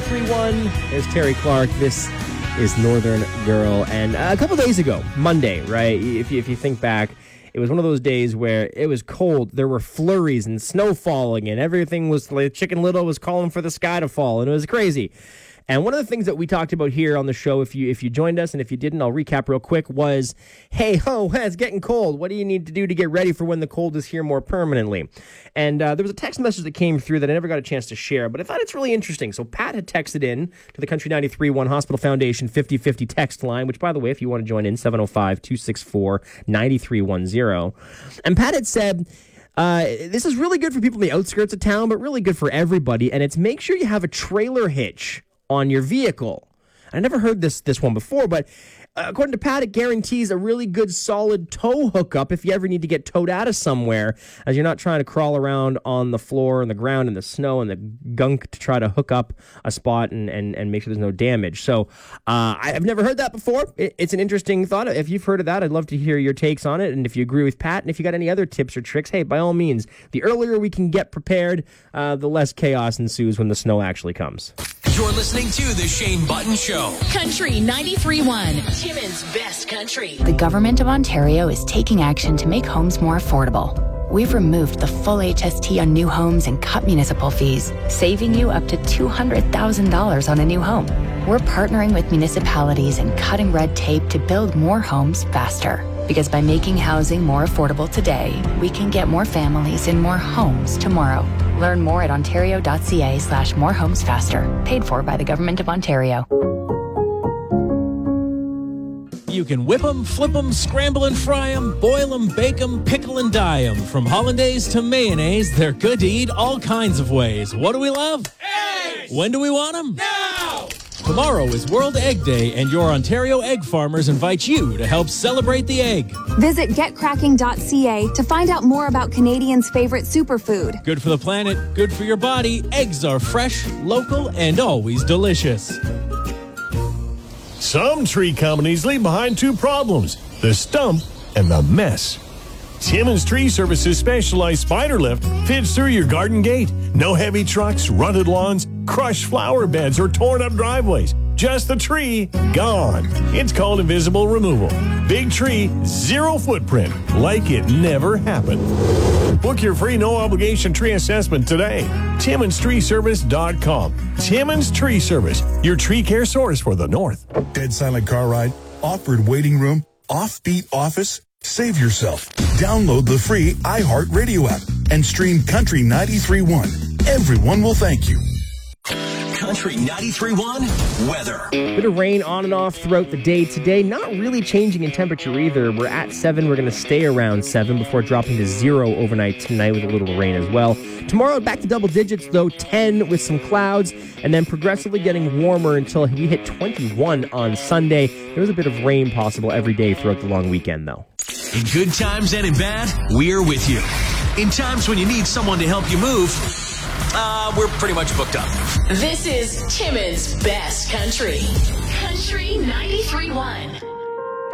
93.1 is Terry Clark. This is Northern Girl. And a couple days ago, Monday, right? If you think back, it was one of those days where it was cold. There were flurries and snow falling, and everything was like Chicken Little was calling for the sky to fall, and it was crazy. And one of the things that we talked about here on the show, if you joined us, and if you didn't, I'll recap real quick, was, hey, ho, it's getting cold. What do you need to do to get ready for when the cold is here more permanently? And there was a text message that came through that I never got a chance to share, but I thought it's really interesting. So Pat had texted in to the Country 93.1 Hospital Foundation 5050 text line, which, by the way, if you want to join in, 705-264-9310. And Pat had said, this is really good for people in the outskirts of town, but really good for everybody, and it's make sure you have a trailer hitch on your vehicle. I never heard this one before, but according to Pat, it guarantees a really good solid tow hookup if you ever need to get towed out of somewhere, as you're not trying to crawl around on the floor and the ground and the snow and the gunk to try to hook up a spot and make sure there's no damage. So I've never heard that before. It's an interesting thought. If you've heard of that, I'd love to hear your takes on it. And if you agree with Pat, and if you got any other tips or tricks, hey, by all means, the earlier we can get prepared, the less chaos ensues when the snow actually comes. You're listening to The Shane Button Show. Country 93.1, Timmins Best Country. The Government of Ontario is taking action to make homes more affordable. We've removed the full HST on new homes and cut municipal fees, saving you up to $200,000 on a new home. We're partnering with municipalities and cutting red tape to build more homes faster. Because by making housing more affordable today, we can get more families in more homes tomorrow. Learn more at ontario.ca/morehomesfaster. Paid for by the Government of Ontario. You can whip them, flip them, scramble and fry them, boil them, bake them, pickle and dye them. From hollandaise to mayonnaise, they're good to eat all kinds of ways. What do we love? Eggs! When do we want them? Now! Tomorrow is World Egg Day, and your Ontario egg farmers invite you to help celebrate the egg. Visit getcracking.ca to find out more about Canadians' favorite superfood. Good for the planet, good for your body. Eggs are fresh, local, and always delicious. Some tree companies leave behind two problems, the stump and the mess. Timmins Tree Services specialized spider lift fits through your garden gate. No heavy trucks, rutted lawns, crushed flower beds, or torn up driveways. Just the tree, gone. It's called invisible removal. Big tree, zero footprint, like it never happened. Book your free no-obligation tree assessment today. TimminsTreeService.com. Timmins Tree Service, your tree care source for the North. Dead silent car ride, awkward waiting room, offbeat office. Save yourself. Download the free iHeartRadio app and stream Country 93.1. Everyone will thank you. Country 93.1 weather. Bit of rain on and off throughout the day today. Not really changing in temperature either. We're at 7. We're going to stay around 7 before dropping to 0 overnight tonight with a little rain as well. Tomorrow back to double digits though, 10 with some clouds, and then progressively getting warmer until we hit 21 on Sunday. There was a bit of rain possible every day throughout the long weekend though. In good times and in bad, we're with you. In times when you need someone to help you move, we're pretty much booked up. This is Timmins Best Country. Country 93.1.